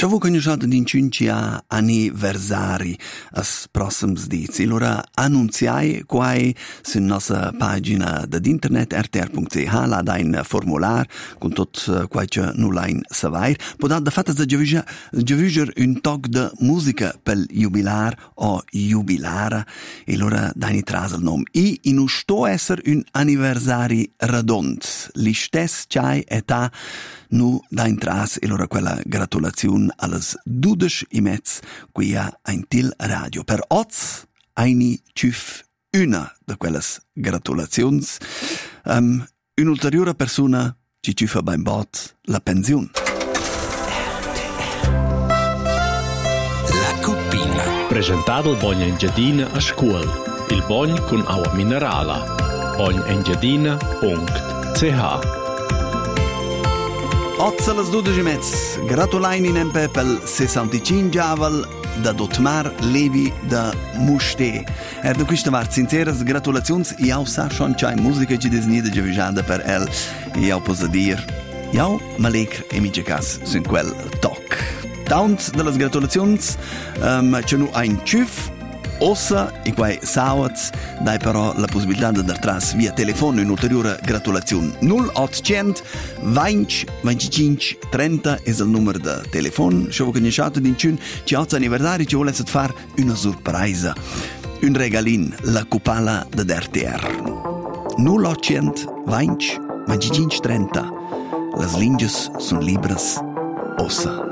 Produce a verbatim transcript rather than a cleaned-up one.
Ci avevo conosciuto di incinci anniversari as prossims dizi. Allora annunziai quai sulla nostra pagina d'internet r t r punto c h là da un formular con tot quai che nullain savair. Podat da fatta da giaviger un toc de musica per jubilar o jubilara. E allora dai tras il nome. I in usto esser un anniversari radont. Li stes chai età nu dain tras e allora quella gratulazione alles dudes i mezz qui a ein til radio. Per oz eini ciuf una de quelles gratulazions. Um, un'ulteriore persona ci ciufa beim bot la pensione. La Cuppina. Presentato il Bogna Engiadina a scuola. Il Bogn con acqua minerala. bogn engiadina punto c h. Ozza las dudes e mezz. Gratulain in empe pel sessantacinque giavel da Dotmar Levi da Muste. Er da questa var sinceras gratulazions. Iau sa schon c'hai musica ci desnida giavisada per el. Iau posa dir. Iau malecr e mi cas sun quel toc. Taunt de las gratulazions. Um, c'è nu ein ciuf. Ossa, e quai sauats, dai però la possibilità di dar tras via telefono un'ulteriore gratulazione. null ottocento venti venticinque trenta è il numero di telefono. Se voi conosciate di un ci oggi anniversario ci volete fare una sorpresa. Un regalin, la cupala da R T R. null ottocento venti venticinque trenta. Las linges sono libres. Ossa.